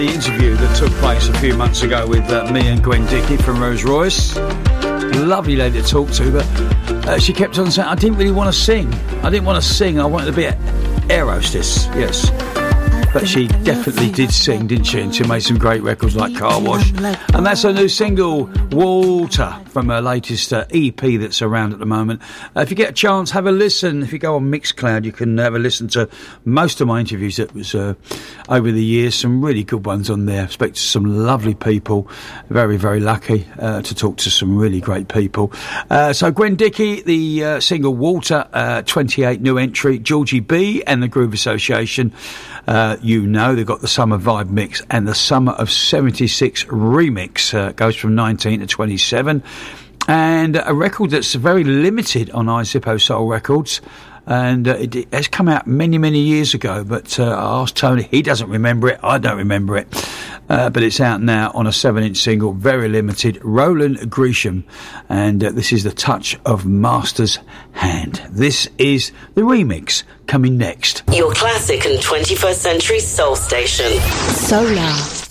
The interview that took place a few months ago with me and Gwen Dickey from Rose Royce. Lovely lady to talk to, but she kept on saying, I didn't really want to sing. I wanted to be an air hostess, yes. But she definitely did sing, didn't she? And she made some great records like Car Wash. And that's her new single, Water, from her latest EP that's around at the moment. If you get a chance, have a listen. If you go on Mixcloud, you can have a listen to most of my interviews that was over the years. Some really good ones on there. I've spoken to some lovely people. Very, very lucky to talk to some really great people. So Gwen Dickey, the single Water, 28 new entry. Georgie B and the Groove Association. They've got the Summer Vibe mix and the Summer of 76 remix. Goes from 19 to 27. And a record that's very limited on iZippo Soul Records. And it has come out many, many years ago. But I asked Tony, he doesn't remember it. I don't remember it. But it's out now on a 7-inch single, very limited, Roland Gresham. And this is The Touch of Master's Hand. This is the remix coming next. Your classic and 21st century soul station. Solar.